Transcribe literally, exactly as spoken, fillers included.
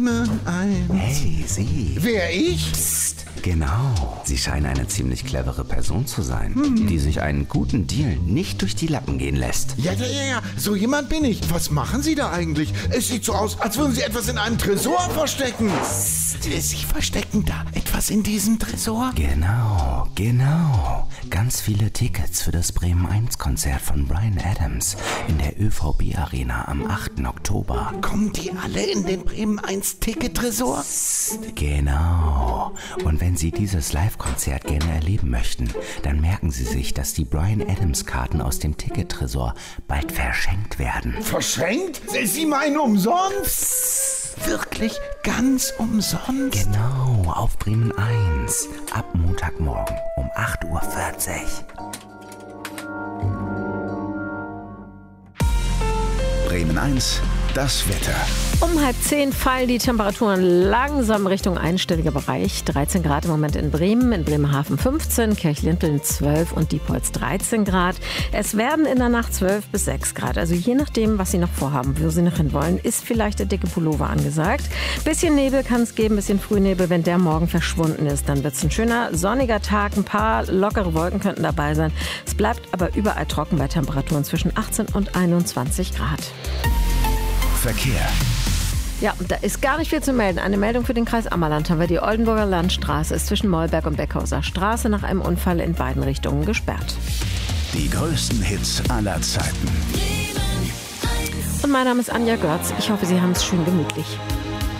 Bremen eins. Hey, Sie. Wer, ich? Psst, genau. Sie scheinen eine ziemlich clevere Person zu sein, hm. die sich einen guten Deal nicht durch die Lappen gehen lässt. Ja, ja, ja, ja. So jemand bin ich. Was machen Sie da eigentlich? Es sieht so aus, als würden Sie etwas in einem Tresor verstecken. Psst, Sie verstecken da etwas in diesem Tresor? Genau, genau. Ganz viele Tickets für das Bremen eins Konzert von Bryan Adams in der ÖVB-Arena am achten Oktober. Kommen die alle in den Bremen eins Ticket-Tresor? Genau. Und wenn Sie dieses Live-Konzert gerne erleben möchten, dann merken Sie sich, dass die Bryan Adams-Karten aus dem Ticket-Tresor bald verschenkt werden. Verschenkt? Sie meinen umsonst? Wirklich ganz umsonst? Genau, auf Bremen eins. Ab Montagmorgen um acht Uhr vierzig. Bremen eins, das Wetter. Um halb zehn fallen die Temperaturen langsam Richtung einstelliger Bereich. dreizehn Grad im Moment in Bremen, in Bremerhaven fünfzehn, Kirchlinteln zwölf und Diepholz dreizehn Grad. Es werden in der Nacht zwölf bis sechs Grad. Also je nachdem, was Sie noch vorhaben, wo Sie noch hin wollen, ist vielleicht der dicke Pullover angesagt. Bisschen Nebel kann es geben, bisschen Frühnebel. Wenn der morgen verschwunden ist, dann wird es ein schöner sonniger Tag. Ein paar lockere Wolken könnten dabei sein. Es bleibt aber überall trocken bei Temperaturen zwischen achtzehn und einundzwanzig Grad. Verkehr. Ja, da ist gar nicht viel zu melden. Eine Meldung für den Kreis Ammerland haben wir. Die Oldenburger Landstraße ist zwischen Mollberg und Beckhauser Straße nach einem Unfall in beiden Richtungen gesperrt. Die größten Hits aller Zeiten. Und mein Name ist Anja Görz. Ich hoffe, Sie haben es schön gemütlich.